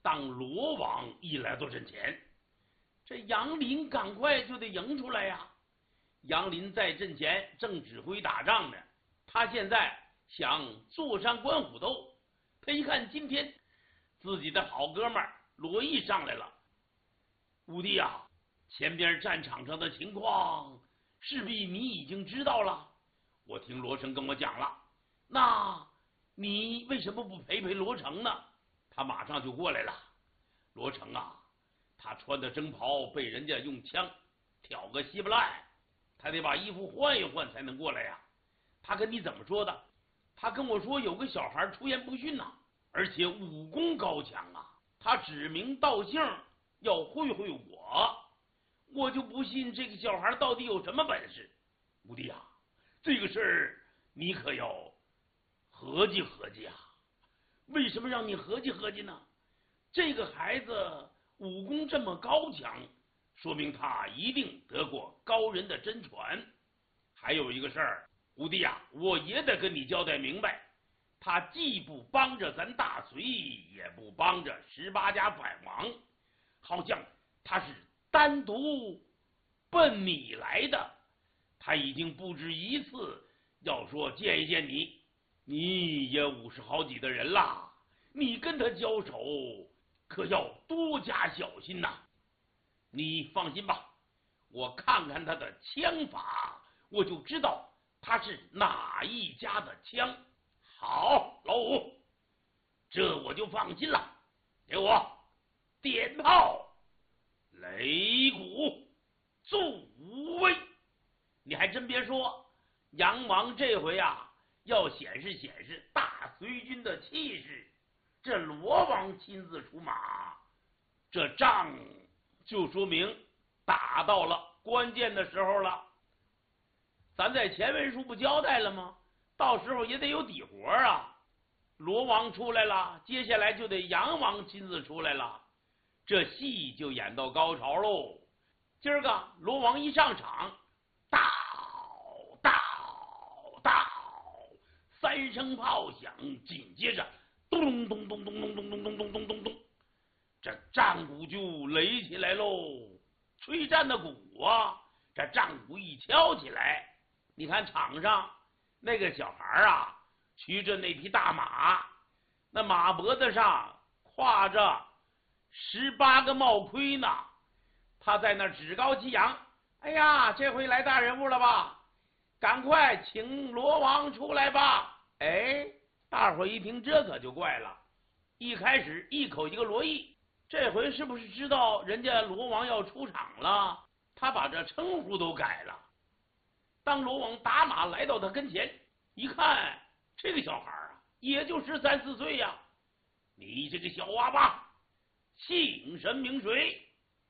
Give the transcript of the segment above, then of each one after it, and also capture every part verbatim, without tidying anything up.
当罗王一来到阵前，这杨林赶快就得迎出来呀。杨林在阵前正指挥打仗呢，他现在想坐山观虎斗。他一看今天自己的好哥们罗毅上来了，武帝啊，前边战场上的情况势必你已经知道了，我听罗成跟我讲了，那你为什么不陪陪罗成呢？他马上就过来了。罗成啊，他穿的征袍被人家用枪挑个稀巴烂，他得把衣服换一换才能过来呀。他跟你怎么说的？他跟我说有个小孩出言不逊呐、啊，而且武功高强啊，他指名道姓要会会我，我就不信这个小孩到底有什么本事。武帝啊，这个事儿你可要合计合计啊。为什么让你合计合计呢？这个孩子武功这么高强，说明他一定得过高人的真传。还有一个事儿，武帝啊，我也得跟你交代明白，他既不帮着咱大隋，也不帮着十八家反王，好像他是单独奔你来的。他已经不止一次要说见一见你，你也五十好几的人了，你跟他交手可要多加小心呐、啊。你放心吧，我看看他的枪法，我就知道他是哪一家的枪。好，老五，这我就放心了。给我点炮、擂鼓、助威。你还真别说，杨王这回啊，要显示显示大隋军的气势。这罗王亲自出马，这仗就说明打到了关键的时候了。咱在前文书不交代了吗？到时候也得有底活啊。罗王出来了，接下来就得杨王亲自出来了，这戏就演到高潮喽。今儿个罗王一上场，到到到，三声炮响，紧接着咚咚咚咚咚咚咚咚咚咚咚咚咚，这战鼓就擂起来喽。吹战的鼓啊，这战鼓一敲起来，你看场上那个小孩啊，骑着那匹大马，那马脖子上挎着十八个帽盔呢，他在那趾高气扬。哎呀，这回来大人物了吧？赶快请罗王出来吧！哎，大伙一听这可就怪了，一开始一口一个罗毅，这回是不是知道人家罗王要出场了？他把这称呼都改了。当罗王打马来到他跟前，一看这个小孩啊，也就十三四岁呀。你这个小娃娃，姓神名谁？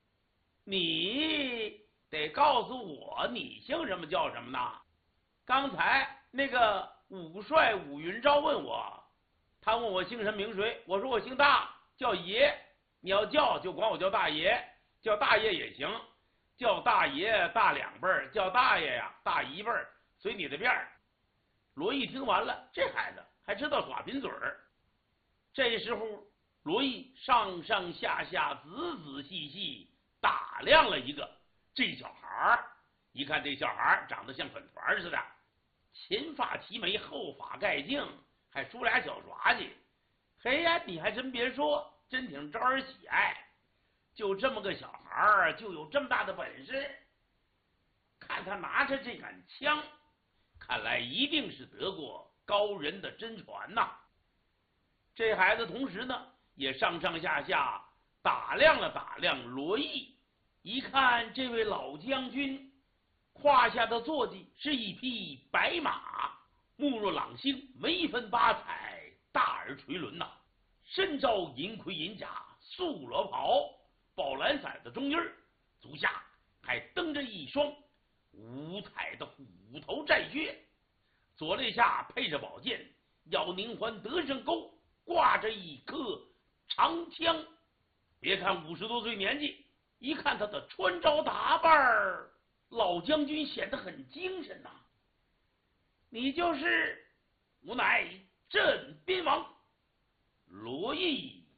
你得告诉我你姓什么叫什么呢？刚才那个武帅武云昭问我，他问我姓什名谁，我说我姓大，叫爷。你要叫就管我叫大爷，叫大爷也行，叫大爷大两辈儿，叫大爷呀大一辈儿，随你的便儿。罗毅听完了，这孩子还知道耍贫嘴儿。这时候罗毅上上下下仔仔细细打量了一个这小孩儿，一看这小孩儿长得像粉团似的，前发齐眉，后发盖净，还梳俩小爪子。嘿呀，你还真别说，真挺招人喜爱。就这么个小孩儿，就有这么大的本事。看他拿着这杆枪，看来一定是得过高人的真传呐。这孩子同时呢，也上上下下打量了打量罗毅，一看这位老将军胯下的坐骑是一匹白马，目若朗星，眉分八彩，大耳垂纶呐、啊，身着银盔银甲，素罗袍，宝蓝色的中衣，足下还蹬着一双五彩的虎头战靴，左肋下配着宝剑，腰宁环得胜钩，挂着一颗长枪。别看五十多岁年纪，一看他的穿着打扮，老将军显得很精神呐、啊。你就是吾乃镇边王罗毅